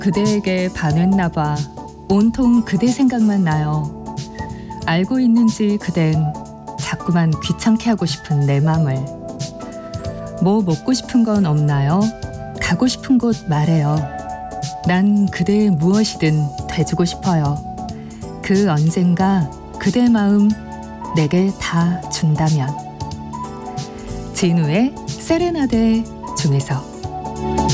그대에게 반했나 봐. 온통 그대 생각만 나요. 알고 있는지 그댄 자꾸만 귀찮게 하고 싶은 내 맘을. 뭐 먹고 싶은 건 없나요? 가고 싶은 곳 말해요. 난 그대의 무엇이든 돼주고 싶어요. 그 언젠가 그대 마음 내게 다 준다면. 진우의 세레나데 중에서.